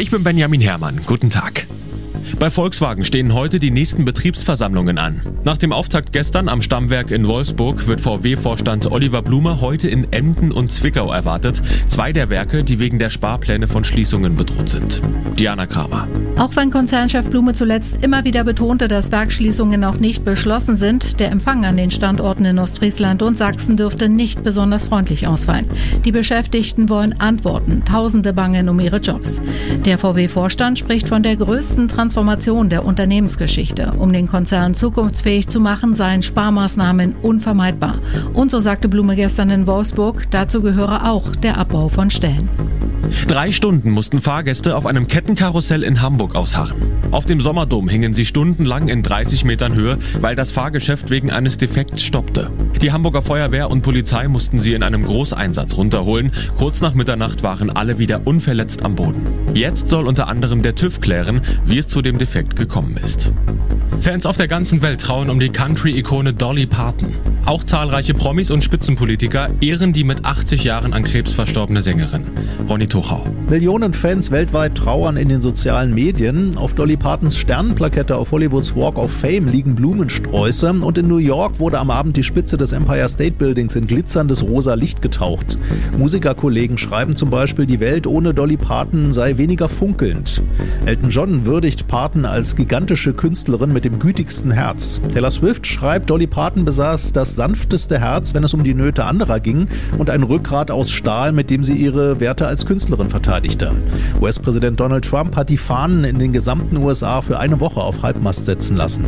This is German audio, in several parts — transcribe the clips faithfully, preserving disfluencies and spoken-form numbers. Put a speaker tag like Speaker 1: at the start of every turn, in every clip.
Speaker 1: Ich bin Benjamin Herrmann. Guten Tag. Bei Volkswagen stehen heute die nächsten Betriebsversammlungen an. Nach dem Auftakt gestern am Stammwerk in Wolfsburg wird V W-Vorstand Oliver Blume heute in Emden und Zwickau erwartet. Zwei der Werke, die wegen der Sparpläne von Schließungen bedroht sind. Diana Kramer.
Speaker 2: Auch wenn Konzernchef Blume zuletzt immer wieder betonte, dass Werksschließungen noch nicht beschlossen sind, der Empfang an den Standorten in Ostfriesland und Sachsen dürfte nicht besonders freundlich ausfallen. Die Beschäftigten wollen Antworten. Tausende bangen um ihre Jobs. Der V W-Vorstand spricht von der größten Transformation der Unternehmensgeschichte. Um den Konzern zukunftsfähig zu machen, seien Sparmaßnahmen unvermeidbar. Und so sagte Blume gestern in Wolfsburg, dazu gehöre auch der Abbau von Stellen.
Speaker 1: Drei Stunden mussten Fahrgäste auf einem Kettenkarussell in Hamburg ausharren. Auf dem Sommerdom hingen sie stundenlang in dreißig Metern Höhe, weil das Fahrgeschäft wegen eines Defekts stoppte. Die Hamburger Feuerwehr und Polizei mussten sie in einem Großeinsatz runterholen. Kurz nach Mitternacht waren alle wieder unverletzt am Boden. Jetzt soll unter anderem der TÜV klären, wie es zu dem Defekt gekommen ist. Fans auf der ganzen Welt trauen um die Country-Ikone Dolly Parton. Auch zahlreiche Promis und Spitzenpolitiker ehren die mit achtzig Jahren an Krebs verstorbene Sängerin. Ronny Tuchau.
Speaker 3: Millionen Fans weltweit trauern in den sozialen Medien. Auf Dolly Partons Sternenplakette auf Hollywoods Walk of Fame liegen Blumensträuße. Und in New York wurde am Abend die Spitze des Empire State Buildings in glitzerndes rosa Licht getaucht. Musikerkollegen schreiben zum Beispiel, die Welt ohne Dolly Parton sei weniger funkelnd. Elton John würdigt Parton als gigantische Künstlerin mit dem gütigsten Herz. Taylor Swift schreibt, Dolly Parton besaß das sanfteste Herz, wenn es um die Nöte anderer ging, und ein Rückgrat aus Stahl, mit dem sie ihre Werte als Künstlerin verteidigte. U S-Präsident Donald Trump hat die Fahnen in den gesamten U S A für eine Woche auf Halbmast setzen lassen.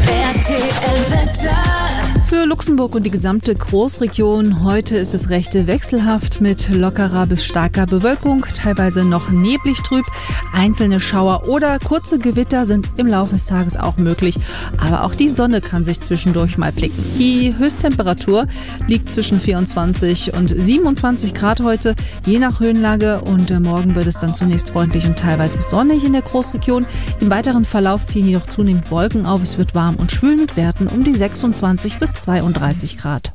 Speaker 4: R T L-Wetter.
Speaker 5: Für Luxemburg und die gesamte Großregion heute ist es recht wechselhaft mit lockerer bis starker Bewölkung, teilweise noch neblig trüb. Einzelne Schauer oder kurze Gewitter sind im Laufe des Tages auch möglich, aber auch die Sonne kann sich zwischendurch mal blicken. Die Höchsttemperatur liegt zwischen vierundzwanzig und siebenundzwanzig Grad heute, je nach Höhenlage, und morgen wird es dann zunächst freundlich und teilweise sonnig in der Großregion. Im weiteren Verlauf ziehen jedoch zunehmend Wolken auf, es wird warm und schwül mit Werten um die sechsundzwanzig bis zweiunddreißig Grad.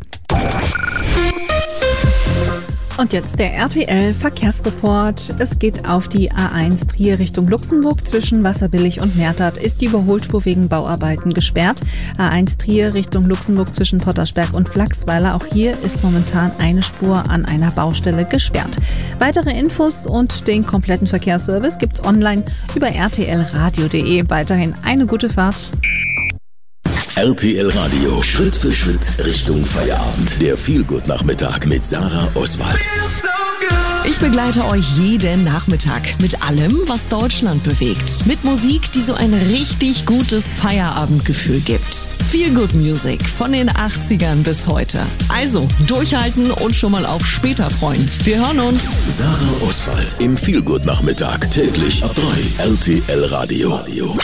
Speaker 5: Und jetzt der R T L-Verkehrsreport. Es geht auf die A eins Trier Richtung Luxemburg. Zwischen Wasserbillig und Mertert ist die Überholspur wegen Bauarbeiten gesperrt. A eins Trier Richtung Luxemburg zwischen Pottersberg und Flachsweiler. Auch hier ist momentan eine Spur an einer Baustelle gesperrt. Weitere Infos und den kompletten Verkehrsservice gibt's online über r t l radio punkt d e. Weiterhin eine gute Fahrt.
Speaker 6: R T L Radio, Schritt für Schritt Richtung Feierabend. Der Feelgood-Nachmittag mit Sarah Oswald.
Speaker 4: Ich begleite euch jeden Nachmittag mit allem, was Deutschland bewegt. Mit Musik, die so ein richtig gutes Feierabendgefühl gibt. Feelgood Music von den achtzigern bis heute. Also durchhalten und schon mal auf später freuen. Wir hören uns.
Speaker 6: Sarah Oswald im Feelgood-Nachmittag. Täglich ab drei. R T L Radio.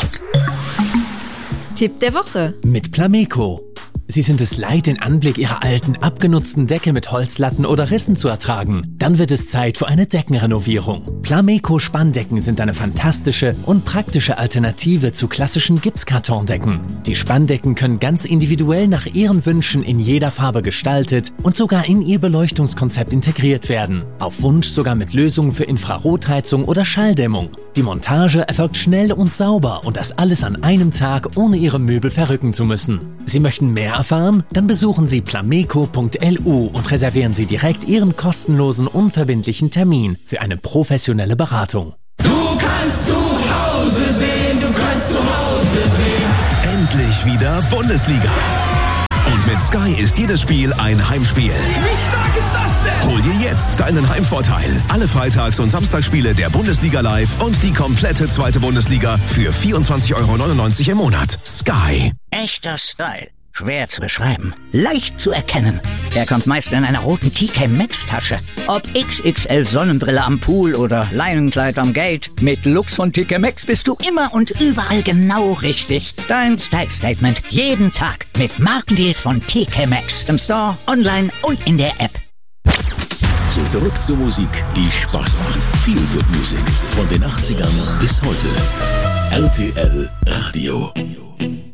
Speaker 7: Tipp der Woche.
Speaker 8: Mit Plameco. Sie sind es leid, den Anblick Ihrer alten, abgenutzten Decke mit Holzlatten oder Rissen zu ertragen. Dann wird es Zeit für eine Deckenrenovierung. Plameco Spanndecken sind eine fantastische und praktische Alternative zu klassischen Gipskartondecken. Die Spanndecken können ganz individuell nach Ihren Wünschen in jeder Farbe gestaltet und sogar in Ihr Beleuchtungskonzept integriert werden. Auf Wunsch sogar mit Lösungen für Infrarotheizung oder Schalldämmung. Die Montage erfolgt schnell und sauber und das alles an einem Tag, ohne Ihre Möbel verrücken zu müssen. Sie möchten mehr erfahren? Dann besuchen Sie plameco punkt l u und reservieren Sie direkt Ihren kostenlosen, unverbindlichen Termin für eine professionelle Beratung.
Speaker 9: Du kannst zu Hause sehen, du kannst zu Hause sehen.
Speaker 6: Endlich wieder Bundesliga. Und mit Sky ist jedes Spiel ein Heimspiel.
Speaker 9: Wie stark ist das denn?
Speaker 6: Hol dir jetzt deinen Heimvorteil. Alle Freitags- und Samstagsspiele der Bundesliga live und die komplette zweite Bundesliga für vierundzwanzig Euro neunundneunzig im Monat. Sky.
Speaker 10: Echter Style. Schwer zu beschreiben. Leicht zu erkennen. Er kommt meist in einer roten T K Maxx Tasche. Ob X X L Sonnenbrille am Pool oder Leinenkleid am Gate. Mit Lux von T K Maxx bist du immer und überall genau richtig. Dein Style Statement jeden Tag mit Markendeals von T K Maxx. Im Store, online und in der App.
Speaker 6: Zurück zur Musik, die Spaß macht. Feel Good Music von den achtzigern bis heute. R T L Radio.